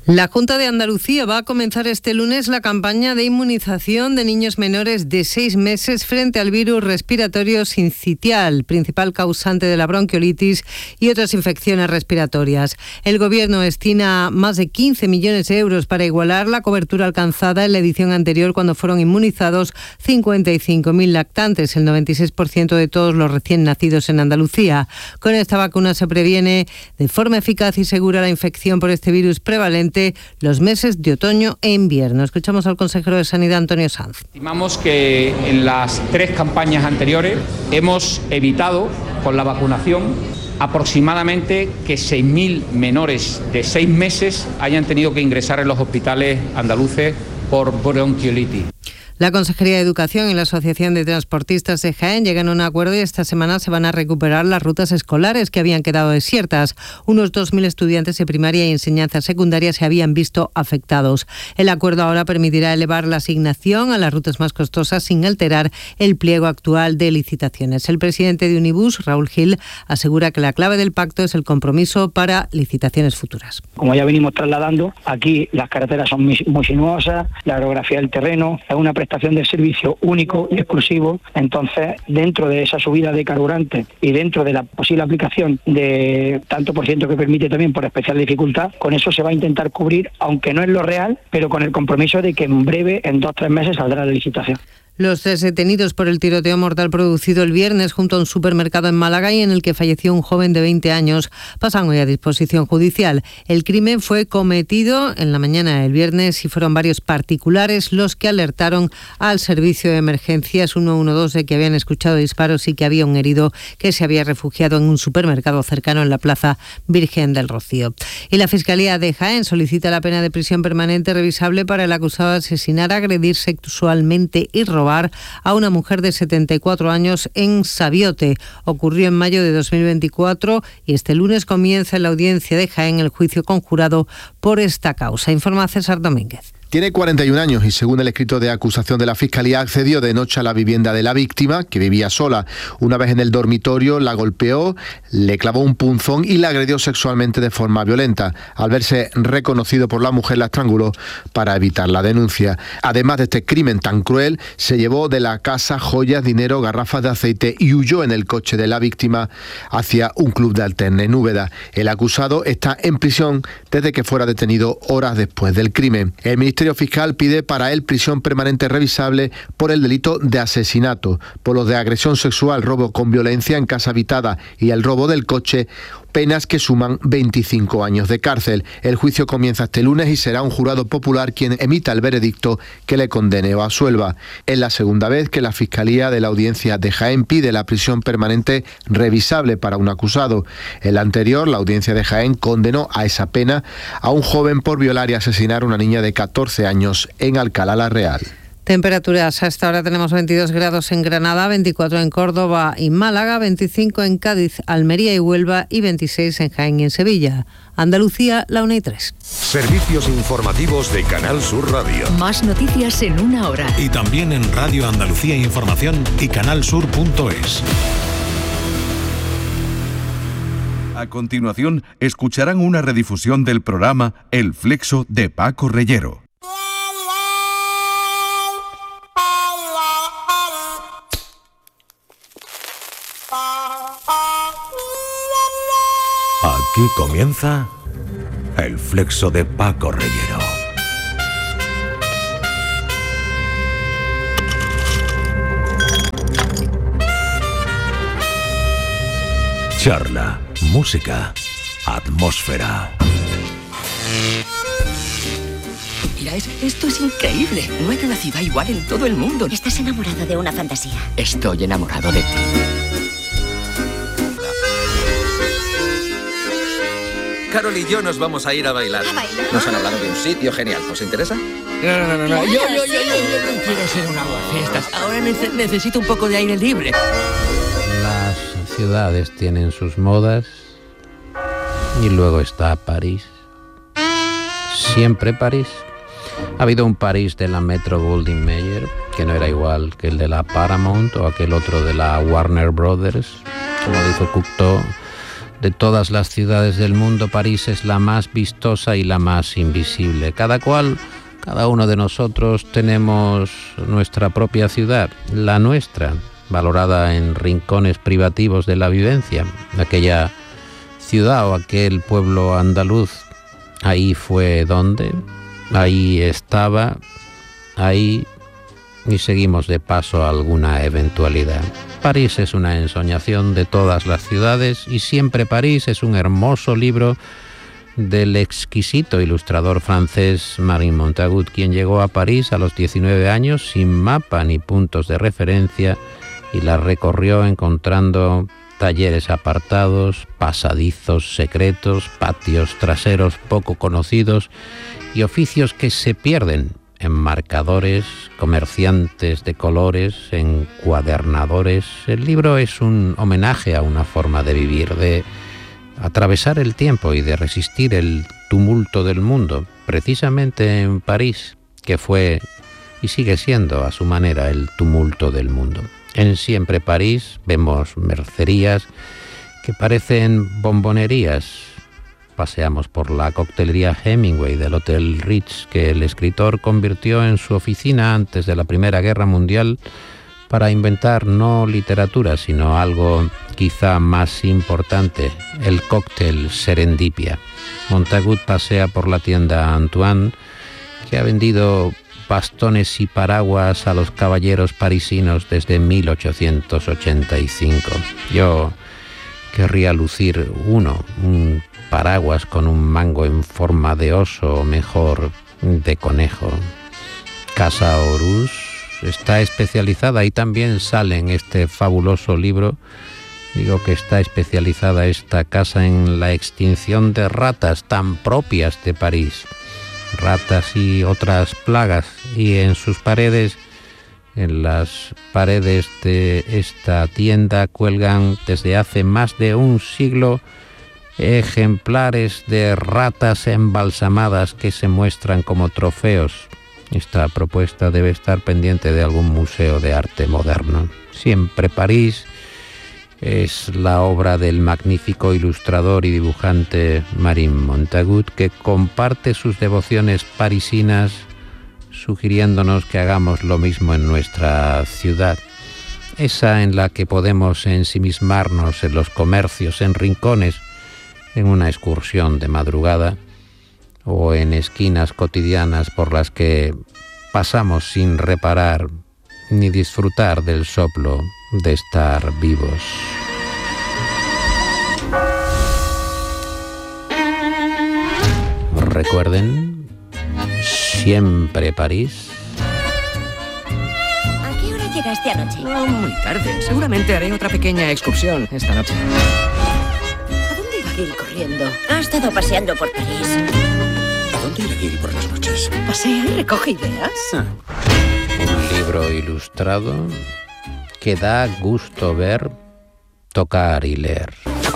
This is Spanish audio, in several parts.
La Junta de Andalucía va a comenzar este lunes la campaña de inmunización de niños menores de 6 meses frente al virus respiratorio sincitial, principal causante de la bronquiolitis y otras infecciones respiratorias. El Gobierno destina más de 15 millones de euros para igualar la cobertura alcanzada en la edición anterior, cuando fueron inmunizados 55.000 lactantes, el 96% de todos los recién nacidos en Andalucía. Con esta vacuna se previene de forma eficaz y segura la infección por este virus prevalente los meses de otoño e invierno. Escuchamos al consejero de Sanidad, Antonio Sanz. Estimamos que en las 3 campañas anteriores hemos evitado con la vacunación aproximadamente que 6.000 menores de 6 meses hayan tenido que ingresar en los hospitales andaluces por bronquiolitis. La Consejería de Educación y la Asociación de Transportistas de Jaén llegan a un acuerdo y esta semana se van a recuperar las rutas escolares que habían quedado desiertas. Unos 2.000 estudiantes de primaria y enseñanza secundaria se habían visto afectados. El acuerdo ahora permitirá elevar la asignación a las rutas más costosas sin alterar el pliego actual de licitaciones. El presidente de Unibus, Raúl Gil, asegura que la clave del pacto es el compromiso para licitaciones futuras. Como ya venimos trasladando, aquí las carreteras son muy sinuosas, la orografía del terreno es una prestación de servicio único y exclusivo. Entonces, dentro de esa subida de carburante y dentro de la posible aplicación de tanto por ciento que permite también por especial dificultad, con eso se va a intentar cubrir, aunque no es lo real, pero con el compromiso de que en breve, en 2 o 3 meses, saldrá la licitación. Los 3 detenidos por el tiroteo mortal producido el viernes junto a un supermercado en Málaga y en el que falleció un joven de 20 años pasan hoy a disposición judicial. El crimen fue cometido en la mañana del viernes y fueron varios particulares los que alertaron al servicio de emergencias 112 de que habían escuchado disparos y que había un herido que se había refugiado en un supermercado cercano en la Plaza Virgen del Rocío. Y la Fiscalía de Jaén solicita la pena de prisión permanente revisable para el acusado de asesinar, agredir sexualmente y robar a una mujer de 74 años en Sabiote. Ocurrió en mayo de 2024 y este lunes comienza en la audiencia de Jaén el juicio conjurado por esta causa. Informa César Domínguez. Tiene 41 años y, según el escrito de acusación de la Fiscalía, accedió de noche a la vivienda de la víctima, que vivía sola. Una vez en el dormitorio, la golpeó, le clavó un punzón y la agredió sexualmente de forma violenta. Al verse reconocido por la mujer, la estranguló para evitar la denuncia. Además de este crimen tan cruel, se llevó de la casa joyas, dinero, garrafas de aceite y huyó en el coche de la víctima hacia un club de alterne en Úbeda. El acusado está en prisión desde que fuera detenido horas después del crimen. El Ministerio Fiscal pide para él prisión permanente revisable por el delito de asesinato, por los de agresión sexual, robo con violencia en casa habitada y el robo del coche, penas que suman 25 años de cárcel. El juicio comienza este lunes y será un jurado popular quien emita el veredicto que le condene o absuelva. Es la segunda vez que la Fiscalía de la Audiencia de Jaén pide la prisión permanente revisable para un acusado. En la anterior, la Audiencia de Jaén condenó a esa pena a un joven por violar y asesinar a una niña de 14 años en Alcalá la Real. Temperaturas. A esta hora tenemos 22 grados en Granada, 24 en Córdoba y Málaga, 25 en Cádiz, Almería y Huelva y 26 en Jaén y en Sevilla. Andalucía, la 1:03. Servicios informativos de Canal Sur Radio. Más noticias en 1 hora. Y también en Radio Andalucía Información y canalsur.es. A continuación, escucharán una redifusión del programa El Flexo de Paco Reyero. Aquí comienza El Flexo de Paco Reyero. Charla, música, atmósfera. Mira, esto es increíble. No hay una ciudad igual en todo el mundo. Estás enamorado de una fantasía. Estoy enamorado de ti. Carol y yo nos vamos a ir a bailar. ¿A bailar? Nos han hablado de un sitio genial. ¿Os interesa? No. Yo no quiero ser un aguafiestas. Ahora necesito un poco de aire libre. Las ciudades tienen sus modas y luego está París. Siempre París. Ha habido un París de la Metro-Goldwyn-Mayer que no era igual que el de la Paramount o aquel otro de la Warner Brothers. Como dijo Cocteau, De todas las ciudades del mundo, París es la más vistosa y la más invisible. Cada uno de nosotros tenemos nuestra propia ciudad, la nuestra, valorada en rincones privativos de la vivencia. Aquella ciudad o aquel pueblo andaluz, ahí fue donde, ahí estaba, ahí, y seguimos de paso a alguna eventualidad. París es una ensoñación de todas las ciudades y siempre París es un hermoso libro del exquisito ilustrador francés Marin Montagut, quien llegó a París a los 19 años sin mapa ni puntos de referencia y la recorrió encontrando talleres apartados, pasadizos secretos, patios traseros poco conocidos y oficios que se pierden en marcadores, comerciantes de colores, encuadernadores. El libro es un homenaje a una forma de vivir, de atravesar el tiempo y de resistir el tumulto del mundo, precisamente en París, que fue y sigue siendo a su manera el tumulto del mundo. En Siempre París vemos mercerías que parecen bombonerías. Paseamos por la coctelería Hemingway del Hotel Ritz, que el escritor convirtió en su oficina antes de la Primera Guerra Mundial para inventar no literatura, sino algo quizá más importante, el cóctel Serendipia. Montagut pasea por la tienda Antoine, que ha vendido bastones y paraguas a los caballeros parisinos desde 1885. Yo querría lucir un paraguas con un mango en forma de oso o mejor de conejo. Casa Horus está especializada y también sale en este fabuloso libro. Digo que está especializada esta casa en la extinción de ratas tan propias de París. Ratas y otras plagas, y en sus paredes, en las paredes de esta tienda, cuelgan desde hace más de un siglo ejemplares de ratas embalsamadas que se muestran como trofeos. Esta propuesta debe estar pendiente de algún museo de arte moderno. Siempre París es la obra del magnífico ilustrador y dibujante Marin Montagut, que comparte sus devociones parisinas, sugiriéndonos que hagamos lo mismo en nuestra ciudad, esa en la que podemos ensimismarnos en los comercios, en rincones, en una excursión de madrugada o en esquinas cotidianas por las que pasamos sin reparar ni disfrutar del soplo de estar vivos. Recuerden, siempre París. ¿A qué hora llegaste anoche? No, muy tarde. Seguramente haré otra pequeña excursión esta noche. ¿A dónde iba Gil corriendo? Ha estado paseando por París. ¿A dónde irá Gil por las noches? ¿Pasea y recoge ideas? Un libro ilustrado que da gusto ver, tocar y leer.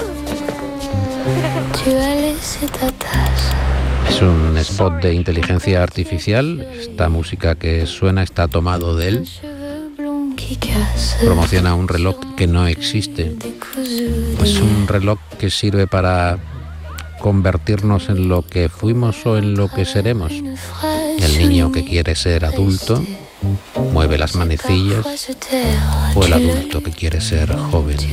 Es un spot de inteligencia artificial. Esta música que suena está tomado de él. Promociona un reloj que no existe. Es un reloj que sirve para convertirnos en lo que fuimos o en lo que seremos. El niño que quiere ser adulto mueve las manecillas, o el adulto que quiere ser joven.